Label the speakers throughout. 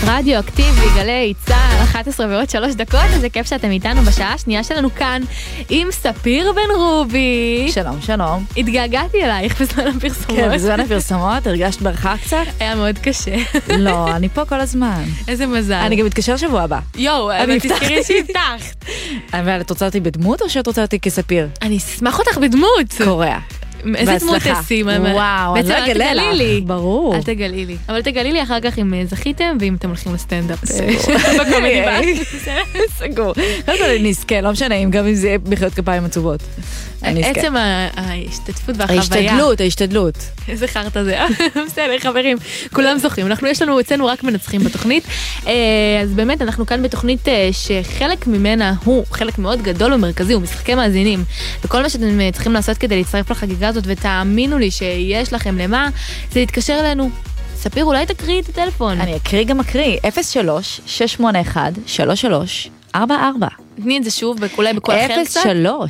Speaker 1: רדיו אקטיבי, גלי צהל, 11 ועוד 3 דקות, איזה כיף שאתם איתנו בשעה השנייה שלנו כאן עם ספיר בן רובי.
Speaker 2: שלום, שלום.
Speaker 1: התגעגעתי אלייך בזמן הפרסומות.
Speaker 2: כן, בזמן הפרסומות, הרגשת ברכה קצת?
Speaker 1: היה מאוד קשה.
Speaker 2: לא, אני פה כל הזמן.
Speaker 1: איזה מזל.
Speaker 2: אני גם מתקשר שבוע הבא.
Speaker 1: יואו, אבל תזכרי שהבטחת.
Speaker 2: אבל את רוצה אותי בדמות או שאת רוצה אותי כספיר?
Speaker 1: אני אשמח אותך בדמות.
Speaker 2: קורא.
Speaker 1: איזה דמות תשים?
Speaker 2: וואו, אני לא אגלה לך. ברור.
Speaker 1: אל תגלי לי. אבל תגלי לי אחר כך אם זכיתם ואם אתם הולכים לסטנדאפ.
Speaker 2: סגור. סגור. קודם כל אני נזכה, לא משנה, גם אם זה יהיה מחיאות כפיים עצובות.
Speaker 1: עצם ההשתתפות והחוויה.
Speaker 2: ההשתדלות.
Speaker 1: איזה חרטה זה. בסדר, חברים, כולם זוכים. יש לנו אצלנו רק מנצחים בתוכנית. אז באמת, אנחנו כאן בתוכנית שחלק ממנה הוא חלק מאוד גדול ומרכזי, הוא משחקי מאזינים. וכל מה שאתם צריכים לעשות כדי להצטרף לחגיגה הזאת, ותאמינו לי שיש לכם למה, זה להתקשר אלינו. ספיר, אולי תקריא את הטלפון.
Speaker 2: אני אקריא גם אקריא. 03-681-3344.
Speaker 1: תני את זה שוב, אולי בכל אחר קצת.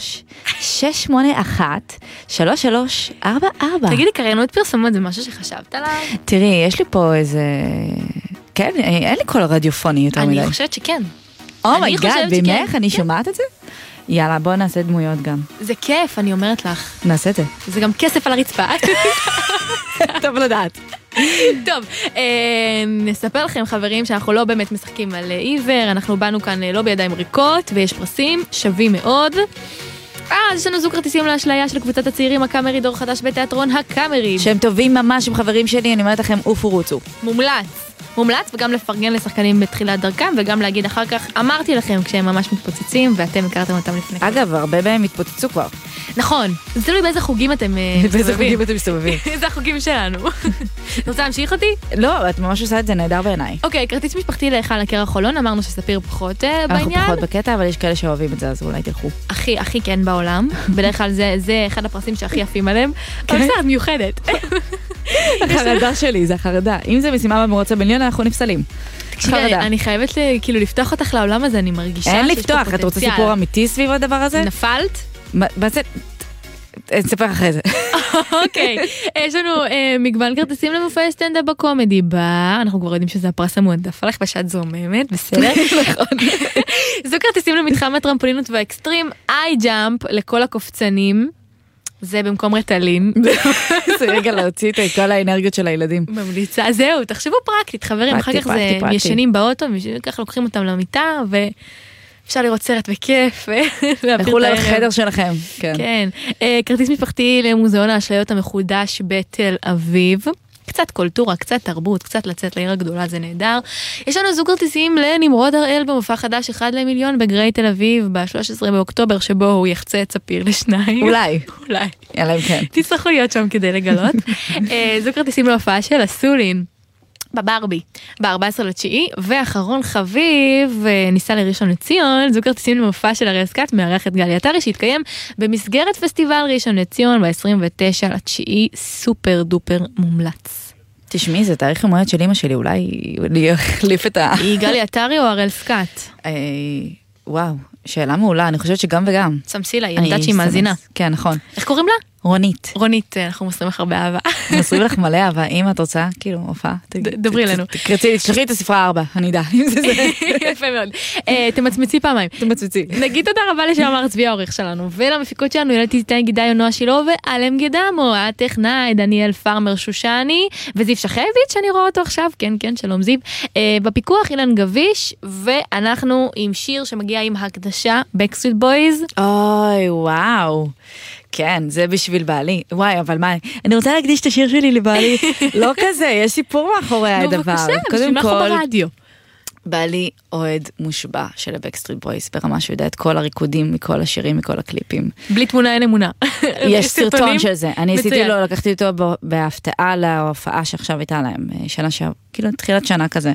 Speaker 2: 03-681-3344.
Speaker 1: תגידי, קריינות פרסומות, זה משהו שחשבת עליו?
Speaker 2: תראי, יש לי פה איזה... כן, אין לי קול רדיופוני יותר מדי.
Speaker 1: אני חושבת שכן.
Speaker 2: אומייגאד, במך? אני שומעת את זה? יאללה, בוא נעשה דמויות גם.
Speaker 1: זה כיף, אני אומרת לך.
Speaker 2: נעשה את זה.
Speaker 1: זה גם כסף על הרצפה.
Speaker 2: טוב לדעת.
Speaker 1: טוב, נספר לכם חברים שאנחנו לא באמת משחקים על עיוור, אנחנו באנו כאן לא בידיים ריקות ויש פרסים שווים מאוד. אז יש לנו זוג כרטיסים להשליה של קבוצת הצעירים הקאמרי, דור חדש בתיאטרון הקאמרי.
Speaker 2: שהם טובים ממש עם חברים שלי, אני אומרת לכם, אופו רוצו.
Speaker 1: מומלץ, וגם לפרגן לשחקנים בתחילת דרכם, וגם להגיד אחר כך, אמרתי לכם כשהם ממש מתפוצצים, ואתם הכרתם אותם לפני.
Speaker 2: אגב, הרבה בהם התפוצצו כבר.
Speaker 1: נכון, זה תלוי באיזה חוגים אתם
Speaker 2: מסתובבים.
Speaker 1: זה החוגים שלנו. רוצה להמשיך אותי?
Speaker 2: לא, את ממש עושה את זה נהדר בעיניי.
Speaker 1: אוקיי, כרטיס משפחתי להיכל הקרח חולון, אמרנו שספיר פחות בעניין.
Speaker 2: אנחנו פחות בקטע, אבל יש כאלה שאוהבים את זה, אז אולי תלכו.
Speaker 1: הכי כן בעולם. בדרך כלל זה אחד הפרסים שהכי יפים עליהם. אבל בסדר, מיוחדת.
Speaker 2: החרדה שלי, זה החרדה. אם זה משימה במרוץ הבניון, אנחנו נפסלים.
Speaker 1: תקשיבי, אני חייבת כאילו לפתוח אותך לעולם הזה, אני מרגישה
Speaker 2: אין לפתוח, את רוצה סיפור אמיתי סביב הדבר הזה?
Speaker 1: נפלת?
Speaker 2: נספר אחרי זה.
Speaker 1: אוקיי, יש לנו מגוון כרטיסים למופעי סטנדאפ בקומדי בר, אנחנו כבר יודעים שזה הפרס המועדף עליך בשעת זוממת, בסדר? זו כרטיסים למתחם הטרמפולינות והאקסטרים, איי ג'אמפ לכל הקופצנים, זה במקום רטלין.
Speaker 2: זה רגע להוציא את כל האנרגיות של הילדים.
Speaker 1: ממליצה, זהו, תחשבו פרקטית, חברים, אחר כך זה ישנים באוטו, וכך לוקחים אותם למיטה, אפשר לראות סרט בכיף.
Speaker 2: לכו לחדר שלכם.
Speaker 1: כן. כרטיס משפחתי למוזיאון האשליות המחודש בתל אביב. קצת קולטורה, קצת תרבות, קצת לצאת לעיר הגדולה, זה נהדר. יש לנו זוג כרטיסים לנמרוד הראל במופע חדש 1 למיליון בגרי תל אביב ב-13 באוקטובר, שבו הוא יחצה את ספיר לשניים.
Speaker 2: אולי. יאללה, כן.
Speaker 1: תצטרכו להיות שם כדי לגלות. זוג כרטיסים להופעה של הסולין. בברבי, ב-14/9, ואחרון חביב, ניסה לראשון לציון, זו כרטיסים למופע של אריאל סקאט, מארחת גלי עטרי, שהתקיים במסגרת פסטיבל ראשון לציון, ב-29/9, סופר דופר מומלץ.
Speaker 2: תשמעי, זה תאריך המועד של אמא שלי, אולי אני אחליף את
Speaker 1: היא גלי עטרי או אריאל סקאט?
Speaker 2: וואו, שאלה מעולה, אני חושבת שגם וגם.
Speaker 1: צמסי לה, היא יודעת שהיא מאזינה.
Speaker 2: כן, נכון.
Speaker 1: איך קוראים לה?
Speaker 2: רונית.
Speaker 1: רונית, אנחנו מוסרים לך הרבה אהבה.
Speaker 2: מוסרים לך מלא אהבה, אם את רוצה, כאילו, הופעה.
Speaker 1: דברי לנו.
Speaker 2: תשלחי את הספרה 4, אני אדע.
Speaker 1: יפה מאוד. תמצמצי פעמיים.
Speaker 2: תמצמצי.
Speaker 1: נגיד תודה רבה לשמר צבי העורך שלנו, ולמפיקות שלנו, ילדתי תאי גידי נועה שילו, ואלם גדמו, הטכנאי, דניאל פארמר שושני, וזיו שחביץ' שאני רואה אותו עכשיו, כן, שלום זיו. בפיקוח אילן גביש, ואנחנו עם שיר שמגיע עם הקדשה, Backstreet Boys.
Speaker 2: אוי, וואו. כן, זה בשביל בעלי. וואי, אבל מה, אני רוצה להקדיש את השיר שלי לבעלי. לא כזה, יש סיפור מאחורי הדבר.
Speaker 1: נו, בבקשה, בשביל מה אנחנו ברדיו.
Speaker 2: בעלי אוהד מושבע של הבקסטריט בויז, ברמה שהוא יודע את כל הריקודים, מכל השירים, מכל הקליפים.
Speaker 1: בלי תמונה אין אמונה.
Speaker 2: יש סרטון של זה. אני עשיתי לו, לקחתי אותו בהפתעה להופעה שעכשיו הייתה להם, שנה כאילו תחילת שנה כזה.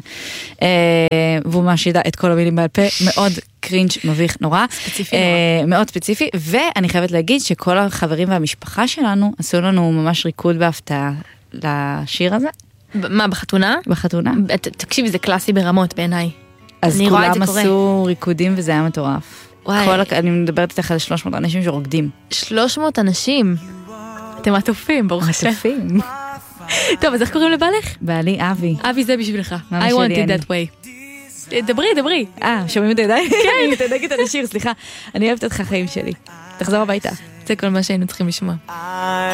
Speaker 2: והוא ממש ידע את כל המילים בעל פה, מאוד קרינג' מביך נורא.
Speaker 1: ספציפי נורא.
Speaker 2: מאוד ספציפי, ואני חייבת להגיד שכל החברים והמשפחה שלנו עשו לנו ממש ריקוד בהפתעה לשיר הזה.
Speaker 1: מה, בחתונה?
Speaker 2: בחתונה.
Speaker 1: תקשיבי, זה קלאסי ברמות בעיניי.
Speaker 2: אז כולם עשו ריקודים וזה היה מטורף. אני מדברת איתך על 300 אנשים שרוקדים.
Speaker 1: 300 אנשים? אתם עטופים, ברוך השם.
Speaker 2: עטופים.
Speaker 1: טוב, אז איך קוראים לבעלך?
Speaker 2: בעלי אבי.
Speaker 1: אבי זה בשבילך. I want it that way. דברי.
Speaker 2: שומעים את הידיים? כן. אני מתעדקת על השיר, סליחה. אני אוהבת אותך חיים שלי. תחזור הביתה.
Speaker 1: זה כל מה שהיינו צריכים לשמוע.